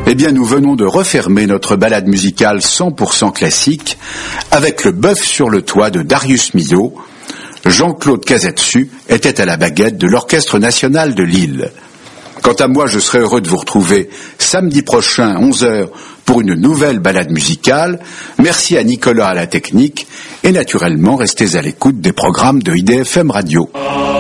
Eh bien, nous venons de refermer notre balade musicale 100% classique avec le bœuf sur le toit de Darius Milhaud. Jean-Claude Cazetsu était à la baguette de l'Orchestre national de Lille. Quant à moi, je serai heureux de vous retrouver samedi prochain, 11h, pour une nouvelle balade musicale. Merci à Nicolas à la technique et naturellement, restez à l'écoute des programmes de IDFM Radio.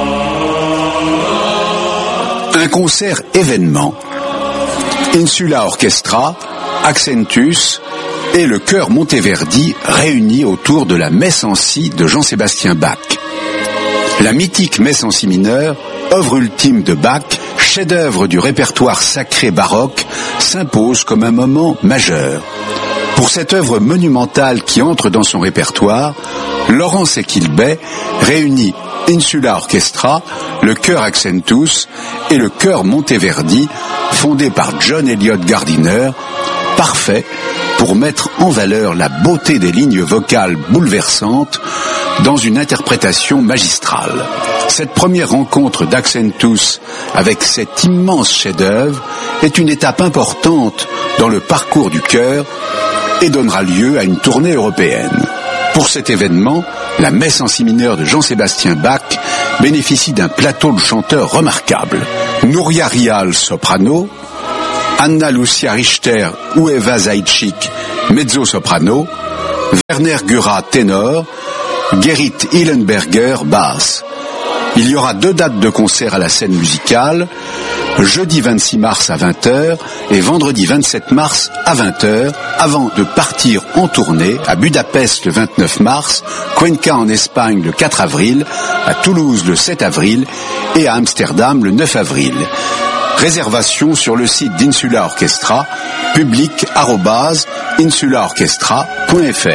Un concert événement. Insula Orchestra, Accentus et le chœur Monteverdi réunis autour de la Messe en si de Jean-Sébastien Bach. La mythique Messe en si mineure, œuvre ultime de Bach, chef-d'œuvre du répertoire sacré baroque, s'impose comme un moment majeur. Pour cette œuvre monumentale qui entre dans son répertoire, Laurence Equilbet réunit Insula Orchestra, le chœur Accentus et le chœur Monteverdi, fondé par John Eliot Gardiner, parfait pour mettre en valeur la beauté des lignes vocales bouleversantes dans une interprétation magistrale. Cette première rencontre d'Accentus avec cet immense chef-d'œuvre est une étape importante dans le parcours du chœur et donnera lieu à une tournée européenne. Pour cet événement, la Messe en si mineur de Jean-Sébastien Bach bénéficie d'un plateau de chanteurs remarquables. Nouria Rial, soprano, Anna Lucia Richter ou Eva Zaitchik, mezzo-soprano, Werner Güra, ténor, Gerrit Hillenberger, basse. Il y aura 2 dates de concert à la scène musicale, jeudi 26 mars à 20h et vendredi 27 mars à 20h, avant de partir en tournée à Budapest le 29 mars, Cuenca en Espagne le 4 avril, à Toulouse le 7 avril et à Amsterdam le 9 avril. Réservation sur le site d'Insula Orchestra, public@insulaorchestra.fr.